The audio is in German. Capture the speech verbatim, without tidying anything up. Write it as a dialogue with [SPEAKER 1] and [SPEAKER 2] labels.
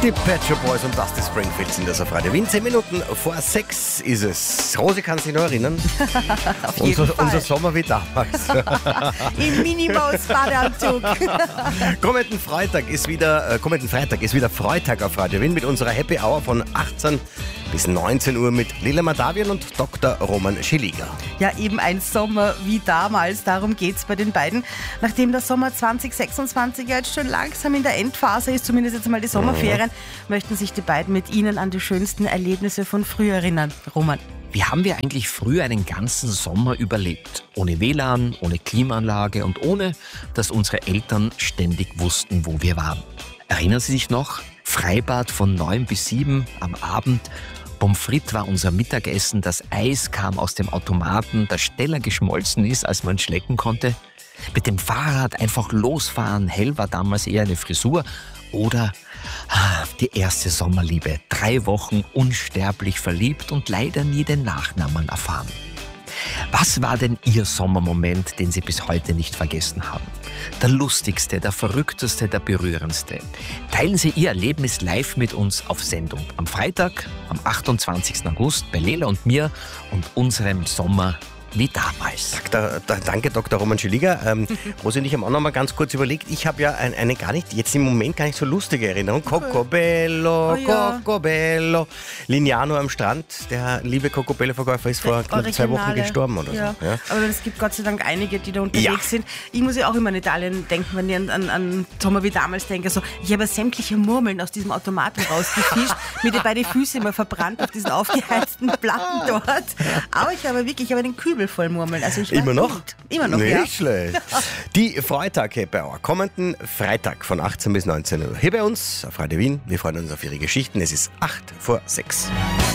[SPEAKER 1] Die Pet Shop Boys und Dusty Springfield sind das auf Radio Wien. Zehn Minuten vor sechs ist es. Rosi, kannst du dich noch erinnern?
[SPEAKER 2] Auf jeden
[SPEAKER 1] unser,
[SPEAKER 2] Fall.
[SPEAKER 1] unser Sommer wie damals.
[SPEAKER 2] Im Minimaus-Badeanzug.
[SPEAKER 1] kommenden Freitag ist wieder, äh, kommenden Freitag ist wieder Freitag auf Radio Wien mit unserer Happy Hour von achtzehn bis neunzehn Uhr mit Lila Madavian und Doktor Roman Schilliger.
[SPEAKER 2] Ja, eben ein Sommer wie damals, darum geht's bei den beiden. Nachdem der Sommer zwanzig sechsundzwanzig ja jetzt schon langsam in der Endphase ist, zumindest jetzt mal die Sommerferien, mhm. möchten sich die beiden mit Ihnen an die schönsten Erlebnisse von früher erinnern. Roman.
[SPEAKER 3] Wie haben wir eigentlich früher einen ganzen Sommer überlebt? Ohne W L A N, ohne Klimaanlage und ohne, dass unsere Eltern ständig wussten, wo wir waren. Erinnern Sie sich noch? Freibad von neun bis sieben am Abend. Pommes frites war unser Mittagessen, das Eis kam aus dem Automaten, der Steller geschmolzen ist, als man schlecken konnte. Mit dem Fahrrad einfach losfahren, hell war damals eher eine Frisur. Oder ah, die erste Sommerliebe, drei Wochen unsterblich verliebt und leider nie den Nachnamen erfahren. Was war denn Ihr Sommermoment, den Sie bis heute nicht vergessen haben? Der lustigste, der verrückteste, der berührendste. Teilen Sie Ihr Erlebnis live mit uns auf Sendung. Am Freitag, am achtundzwanzigsten August bei Lela und mir und unserem Sommer wie damals.
[SPEAKER 1] Da, da, danke, Doktor Roman Schilliger. Ähm, Rosi und ich haben auch noch mal ganz kurz überlegt. Ich habe ja ein, eine gar nicht, jetzt im Moment gar nicht so lustige Erinnerung. Cocobello,
[SPEAKER 2] Oh ja.
[SPEAKER 1] Cocobello. Lignano am Strand. Der liebe Cocobello-Verkäufer ist vor knapp zwei Wochen
[SPEAKER 2] Originale.
[SPEAKER 1] gestorben oder
[SPEAKER 2] Ja.
[SPEAKER 1] so. Ja.
[SPEAKER 2] Aber es gibt Gott sei Dank einige, die da unterwegs
[SPEAKER 1] Ja.
[SPEAKER 2] sind. Ich muss ja auch immer an Italien denken, wenn ich an, an, an Sommer wie damals denke. So, ich habe sämtliche Murmeln aus diesem Automaten rausgefischt, mir die beide Füße immer verbrannt auf diesen aufgeheizten Platten dort. Aber ich habe wirklich ich habe den Kübel voll Murmeln. Also ich war
[SPEAKER 1] Immer noch?
[SPEAKER 2] gut. Immer noch,
[SPEAKER 1] Nicht
[SPEAKER 2] ja.
[SPEAKER 1] schlecht. Die Freitag Happy Hour. Kommenden Freitag von achtzehn bis neunzehn Uhr. Hier bei uns auf Radio Wien. Wir freuen uns auf Ihre Geschichten. Es ist acht vor sechs.